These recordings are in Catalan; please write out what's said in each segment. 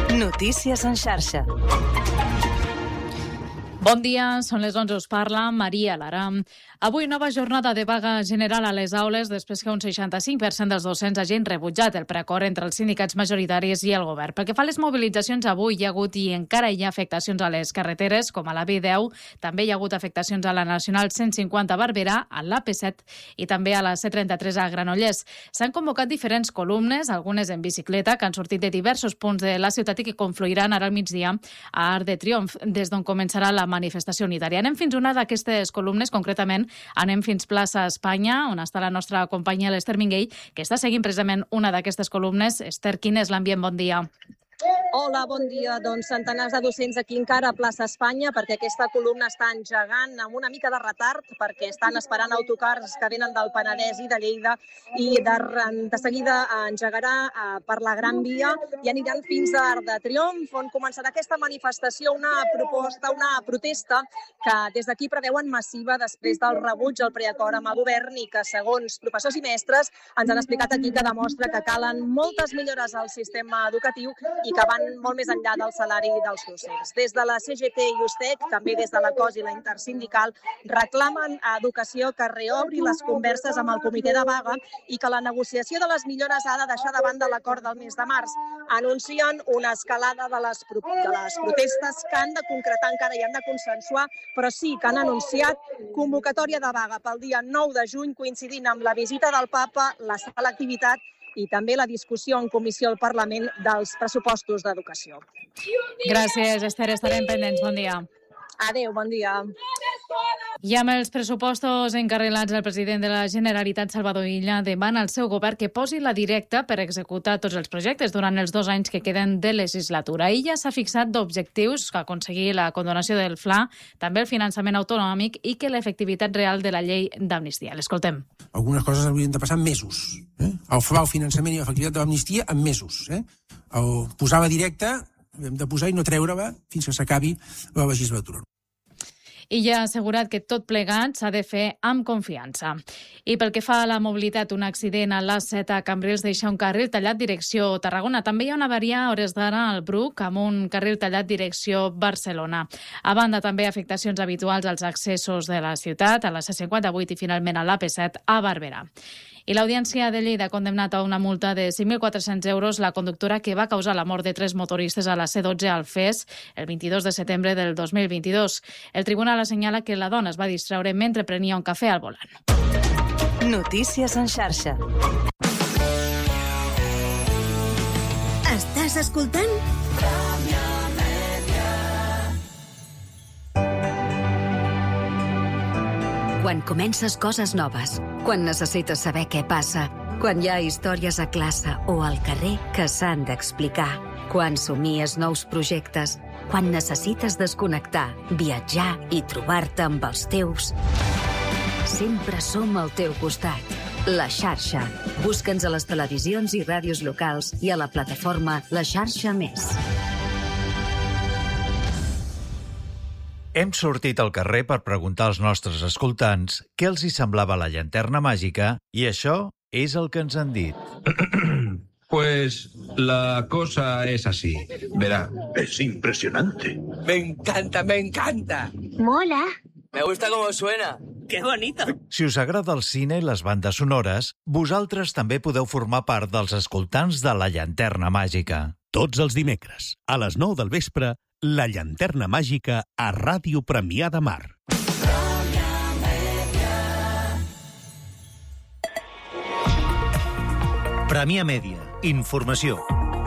Notícies en xarxa. Bon dia, són les 11, us parla Maria Lara. Avui nova jornada de vaga general a les aules després que un 65% dels docents hagin rebutjat el preacord entre els sindicats majoritaris i el govern. Pel que fa a les mobilitzacions, avui hi ha hagut i encara hi ha afectacions a les carreteres, com a la B10, també hi ha hagut afectacions a la Nacional 150 a Barberà, a l'AP7 i també a la C33 a Granollers. S'han convocat diferents columnes, algunes en bicicleta, que han sortit de diversos punts de la ciutat i que confluiran ara al migdia a Arc de Triomf, des d'on començarà la manifestació unitària. Anem fins a una d'aquestes columnes, concretament anem fins plaça Espanya, on està la nostra companya l'Ester Minguell, que està seguint precisament una d'aquestes columnes. Ester, quin és l'ambient? Bon dia. Hola, bon dia. Doncs centenars de docents aquí encara a plaça Espanya, perquè aquesta columna està engegant amb una mica de retard, perquè estan esperant autocars que venen del Penedès i de Lleida, i de seguida engegarà per la Gran Via i aniran fins a Arc de Triomf, on començarà aquesta manifestació, una protesta que des d'aquí preveuen massiva després del rebuig al preacord amb el govern i que, segons professors i mestres, ens han explicat aquí que demostra que calen moltes millores al sistema educatiu i que van molt més enllà del salari dels docents. Des de la CGT i USTEC, també des de la COS i la Intersindical, reclamen a Educació que reobri les converses amb el comitè de vaga i que la negociació de les millores ha de deixar de banda l'acord del mes de març. Anuncien una escalada de les protestes que han de concretar encara i han de consensuar, però sí que han anunciat convocatòria de vaga pel dia 9 de juny, coincidint amb la visita del Papa, la selectivitat i també la discussió en comissió al Parlament dels pressupostos d'educació. Gràcies, Ester. Estarem pendents. Bon dia. Adéu, bon dia. I amb els pressupostos encarrilats, el president de la Generalitat, Salvador Illa, demana al seu govern que posi la directa per executar tots els projectes durant els 2 anys que queden de legislatura. Illa s'ha fixat d'objectius que aconseguir la condonació del FLA, també el finançament autonòmic i que l'efectivitat real de la llei d'amnistia. L'escoltem. Algunes coses haurien de passar en mesos. El FLA, el finançament i l'efectivitat de l'amnistia en mesos. El posar la directa, hem de posar i no treure-la fins que s'acabi la legislatura. I ja ha assegurat que tot plegat s'ha de fer amb confiança. I pel que fa a la mobilitat, un accident a l'A7 a Cambrils deixa un carril tallat direcció Tarragona. També hi ha una avaria a hores d'ara al Bruc amb un carril tallat direcció Barcelona. A banda, també afectacions habituals als accessos de la ciutat, a la C58 i finalment a l'AP7 a Barberà. I l'Audiència de Lleida ha condemnat a una multa de 5.400 euros la conductora que va causar la mort de 3 motoristes a la C12 al FES el 22 de setembre del 2022. El tribunal assenyala que la dona es va distreure mentre prenia un cafè al volant. Notícies en xarxa. Estàs escoltant? Quan comences coses noves, quan necessites saber què passa, quan hi ha històries a classe o al carrer que s'han d'explicar, quan somies nous projectes, quan necessites desconnectar, viatjar i trobar-te amb els teus. Sempre som al teu costat. La Xarxa. Busca'ns a les televisions i ràdios locals i a la plataforma La Xarxa Més. Hem sortit al carrer per preguntar als nostres escoltants què els hi semblava la llanterna màgica i això és el que ens han dit. Pues la cosa es así. Verá. Es impresionante. Me encanta, me encanta. Mola. Me gusta cómo suena. ¡Qué bonito! Si us agrada el cine i les bandes sonores, vosaltres també podeu formar part dels escoltants de la llanterna màgica. Tots els dimecres, a les 9 del vespre, La llanterna màgica a Ràdio Premià de Mar. Premià Mèdia. Informació.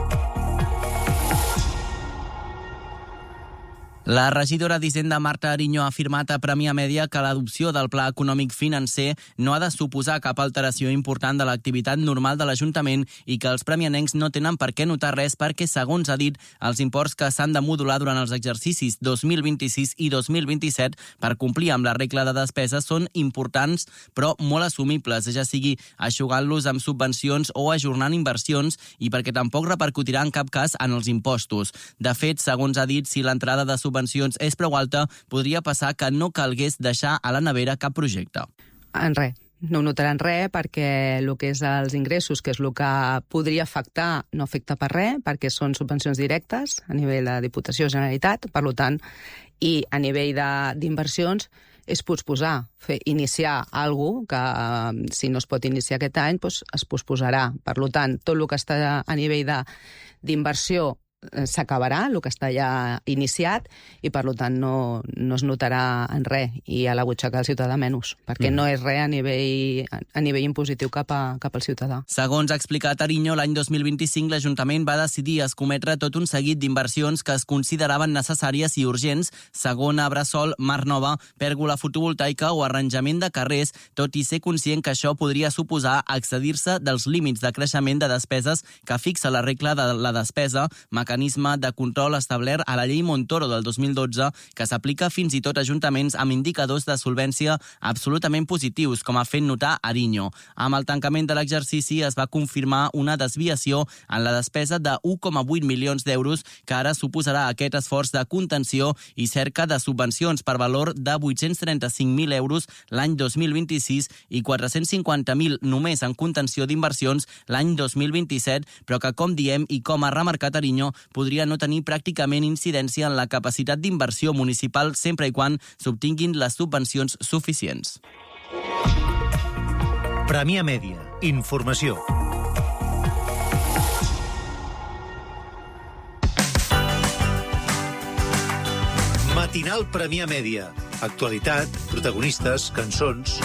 La regidora d'Hisenda Marta Ariño ha afirmat a Premià Mèdia que l'adopció del Pla Econòmic Financer no ha de suposar cap alteració important de l'activitat normal de l'Ajuntament i que els premianencs no tenen per què notar res perquè, segons ha dit, els imports que s'han de modular durant els exercicis 2026 i 2027 per complir amb la regla de despesa són importants però molt assumibles, ja sigui eixugant-los amb subvencions o ajornant inversions i perquè tampoc repercutirà en cap cas en els impostos. De fet, segons ha dit, si l'entrada de subvencions és prou alta, podria passar que no calgués deixar a la nevera cap projecte. En res. no notaran res perquè el que és els ingressos, que és el que podria afectar, no afecta per res, perquè són subvencions directes a nivell de Diputació Generalitat, per tant, i a nivell d'inversions és posposar, iniciar alguna cosa que si no es pot iniciar aquest any es posposarà. Per tant, tot el que està a nivell d'inversió s'acabarà, el que està ja iniciat, i per tant no es notarà en res, i a la butxaca del ciutadà menys, perquè no és res a nivell impositiu cap al ciutadà. Segons ha explicat Ariño, l'any 2025 l'Ajuntament va decidir escometre tot un seguit d'inversions que es consideraven necessàries i urgents, segona Bressol, Mar Nova, pèrgola fotovoltaica o arranjament de carrers, tot i ser conscient que això podria suposar excedir-se dels límits de creixement de despeses que fixa la regla de la despesa, mecanisme de control establert a la llei Montoro del 2012, que s'aplica fins i tot a ajuntaments amb indicadors de solvència absolutament positius, com ha fet notar Ariño. Amb el tancament de l'exercici es va confirmar una desviació en la despesa de 1,8 milions d'euros, que ara suposarà aquest esforç de contenció i cerca de subvencions per valor de 835.000 euros l'any 2026 i 450.000 només en contenció d'inversions l'any 2027, però que, com diem i com ha remarcat Ariño, podria no tenir pràcticament incidència en la capacitat d'inversió municipal sempre i quan s'obtinguin les subvencions suficients. Premià Mèdia. Informació. Matinal Premià Mèdia. Actualitat, protagonistes, cançons...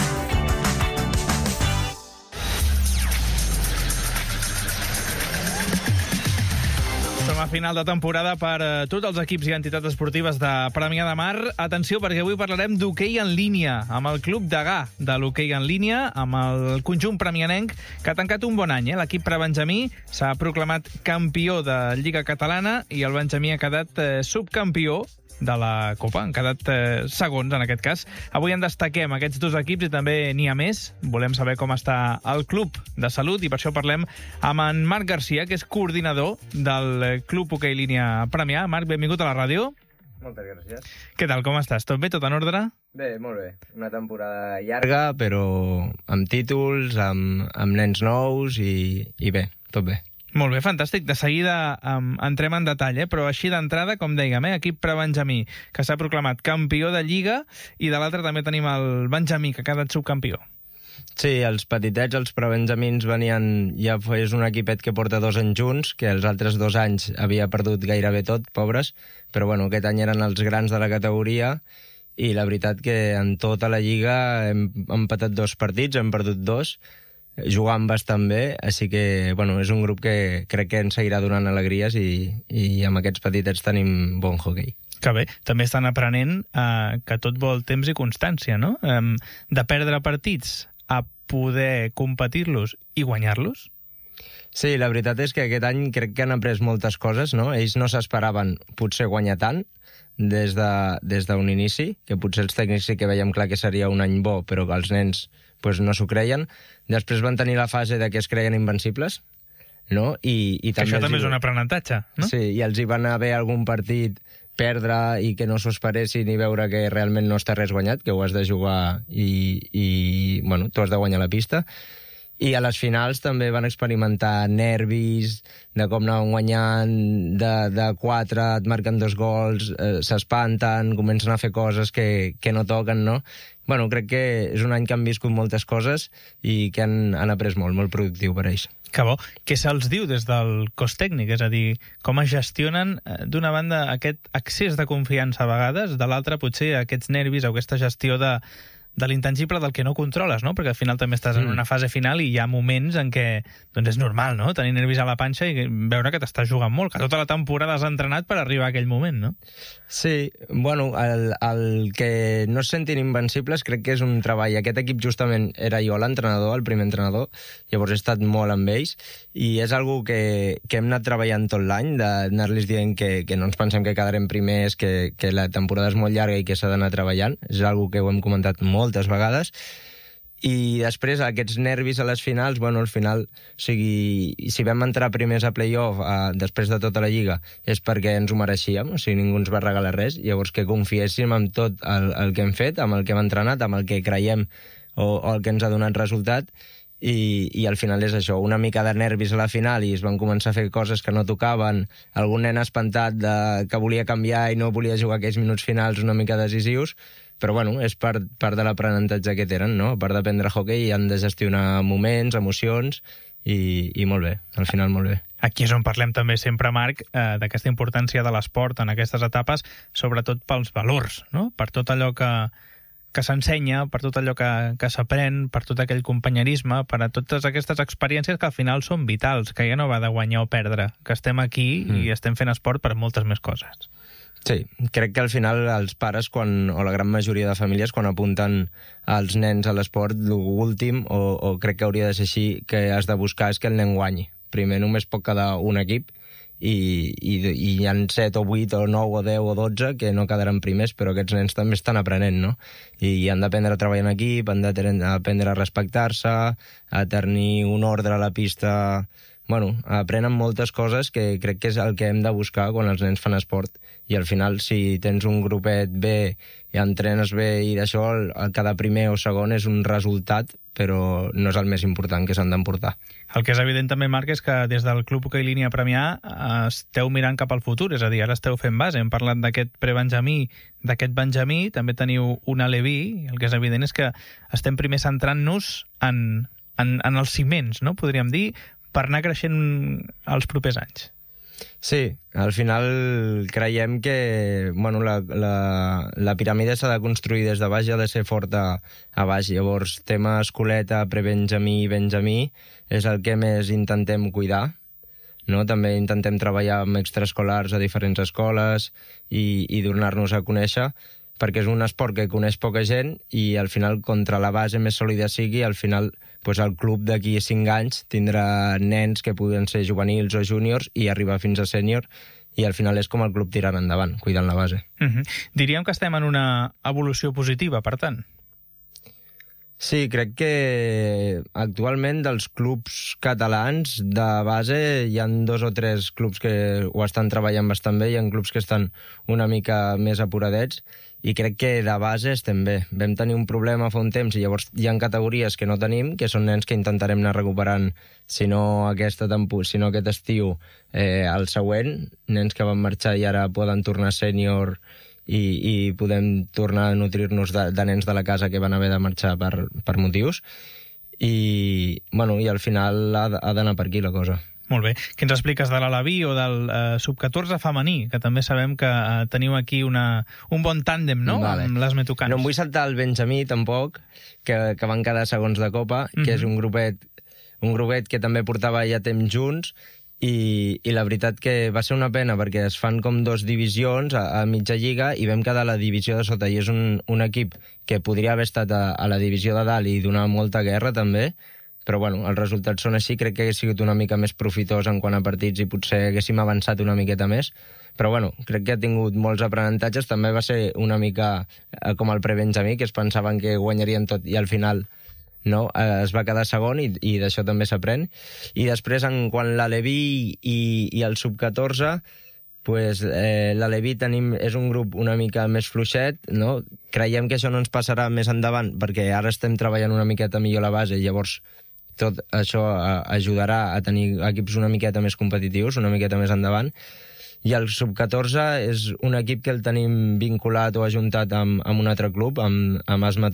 Som a final de temporada per tots els equips i entitats esportives de Premià de Mar. Atenció, perquè avui parlarem d'hoquei en línia, amb el Club Degà de l'hoquei en línia, amb el conjunt premianenc, que ha tancat un bon any. L'equip prebenjamí s'ha proclamat campió de Lliga Catalana i el benjamí ha quedat subcampió de la Copa. Han quedat segons, en aquest cas. Avui en destaquem aquests dos equips i també n'hi ha més. Volem saber com està el Club de Salut i per això parlem amb en Marc Garcia, que és coordinador del Club Hoquei Línia Premià. Marc, benvingut a la ràdio. Moltes gràcies. Què tal, com estàs? Tot bé? Tot en ordre? Bé, molt bé. Una temporada llarga, però amb títols, amb nens nous i bé, tot bé. Molt bé, fantàstic. De seguida entrem en detall, però així d'entrada, com dèiem, equip prebenjamí, que s'ha proclamat campió de Lliga, i de l'altre també tenim el benjamí, que ha quedat subcampió. Sí, els petitets, els prebenjamins venien... Ja és un equipet que porta 2 anys junts, que els altres 2 anys havia perdut gairebé tot, pobres, però bueno, aquest any eren els grans de la categoria, i la veritat que en tota la Lliga hem empatat 2 partits, hem perdut 2, jugant bastant bé, així que bueno, és un grup que crec que ens seguirà donant alegries i amb aquests petitets tenim bon hoquei. Que bé, també estan aprenent que tot vol temps i constància, no? De perdre partits a poder competir-los i guanyar-los? Sí, la veritat és que aquest any crec que han après moltes coses, no? Ells no s'esperaven potser guanyar tant des d'un inici, que potser els tècnics sí que veiem clar que seria un any bo, però que els nens no s'ho creien. Després van tenir la fase de que es creien invencibles, no? I també això també és un aprenentatge, no? Sí, i els hi va anar bé algun partit perdre i que no s'ho esperessin i veure que realment no està res guanyat, que ho has de jugar i bueno, tu has de guanyar la pista. I a les finals també van experimentar nervis, de com anaven guanyant, de 4 et marquen 2 gols, s'espanten, comencen a fer coses que no toquen, no? Bueno, crec que és un any que han viscut moltes coses i que han après molt productiu per ells. Que bo. Què se'ls diu des del cos tècnic? És a dir, com es gestionen, d'una banda, aquest excés de confiança a vegades, de l'altra, potser, aquests nervis o aquesta gestió de l'intangible del que no controles, no? Perquè al final també estàs en una fase final i hi ha moments en què doncs és normal, no? Tenir nervis a la panxa i veure que t'estàs jugant molt, que tota la temporada has entrenat per arribar a aquell moment, no? Sí, bueno, el que no es sentin invencibles crec que és un treball. Aquest equip justament era jo l'entrenador, el primer entrenador, llavors he estat molt amb ells i és algo que hem anat treballant tot l'any, d'anar-los dient que no ens pensem que quedarem primers, que la temporada és molt llarga i que s'ha d'anar treballant. És algo que ho hem comentat moltes vegades. I després aquests nervis a les finals, bueno, al final, o sigui, si vam entrar primers a play-off després de tota la Lliga és perquè ens ho mereixíem, o sigui, ningú ens va regalar res, llavors que confiéssim en tot el que hem fet, amb el que hem entrenat, amb el que creiem o el que ens ha donat resultat, i al final és això, una mica de nervis a la final i es van començar a fer coses que no tocaven, algun nen espantat que volia canviar i no volia jugar aquells minuts finals una mica decisius, però bueno, és part de l'aprenentatge que tenen, no? A part d'aprendre hoquei han de gestionar moments, emocions, i molt bé, al final molt bé. Aquí és on parlem també sempre, Marc, d'aquesta importància de l'esport en aquestes etapes, sobretot pels valors, no? Per tot allò que s'ensenya, per tot allò que s'aprèn, per tot aquell companyerisme, per a totes aquestes experiències que al final són vitals, que ja no va de guanyar o perdre, que estem aquí i estem fent esport per moltes més coses. Sí, crec que al final els pares, o la gran majoria de famílies, quan apunten els nens a l'esport, l'últim, o crec que hauria de ser així, que has de buscar és que el nen guanyi. Primer només pot quedar un equip, i hi ha 7 o 8 o 9 o 10 o 12 que no quedaran primers, però aquests nens també estan aprenent, no? I han d'aprendre a treballar en equip, han d'aprendre a respectar-se, a tenir un ordre a la pista. Bueno, aprenen moltes coses que crec que és el que hem de buscar quan els nens fan esport. I al final, si tens un grupet bé i entrenes bé i d'això, el quedar primer o segon és un resultat, però no és el més important que s'han d'emportar. El que és evident també, Marc, és que des del Club Hoquei Línia Premià esteu mirant cap al futur, és a dir, ara esteu fent base. Hem parlat d'aquest prebenjamí, d'aquest benjamí, també teniu un aleví, el que és evident és que estem primer centrant-nos en els ciments, no? Podríem dir, per anar creixent els propers anys. Sí, al final creiem que la piràmide s'ha de construir des de baix i ha de ser forta a baix. Llavors, tema escoleta, prebenjamí i benjamí és el que més intentem cuidar. No? També intentem treballar amb extraescolars a diferents escoles i donar-nos a conèixer, perquè és un esport que coneix poca gent i al final, contra la base més sòlida sigui, al final el club d'aquí a 5 anys tindrà nens que poden ser juvenils o júniors i arribar fins a sènior, i al final és com el club tirant endavant, cuidant la base. Diríem que estem en una evolució positiva, per tant. Sí, crec que actualment dels clubs catalans de base hi ha 2 o 3 clubs que ho estan treballant bastant bé, hi ha clubs que estan una mica més apuradets, i crec que de base estem bé. Vam tenir un problema fa un temps i llavors hi ha categories que no tenim, que són nens que intentarem anar recuperant, si no aquest estiu, el següent, nens que van marxar i ara poden tornar sènior i podem tornar a nutrir-nos de nens de la casa que van haver de marxar per motius. I al final ha d'anar per aquí la cosa. Molt bé. Què ens expliques de l'Alaví o del sub-14 femení, que també sabem que teniu aquí un bon tàndem, no?, amb les metucanes. No em vull saltar el benjamí, tampoc, que van quedar segons de Copa, que és un grupet que també portava ja temps junts, i la veritat que va ser una pena, perquè es fan com 2 divisions a mitja lliga i vam quedar a la divisió de sota, i és un equip que podria haver estat a la divisió de dalt i donar molta guerra, també, però els resultats són així. Crec que hagués sigut una mica més profitós en quant a partits i potser haguéssim avançat una miqueta més, però crec que ha tingut molts aprenentatges. També va ser una mica com el prebenjamí, que es pensaven que guanyarien tot i al final no, es va quedar segon, i d'això també s'aprèn. I després, en quant a l'Aleví i el sub-14, l'Aleví és un grup una mica més fluixet, no? Creiem que això no ens passarà més endavant, perquè ara estem treballant una miqueta millor la base, i llavors tot això ajudarà a tenir equips una miqueta més competitius, una miqueta més endavant. I el sub-14 és un equip que el tenim vinculat o ajuntat amb un altre club, amb Asma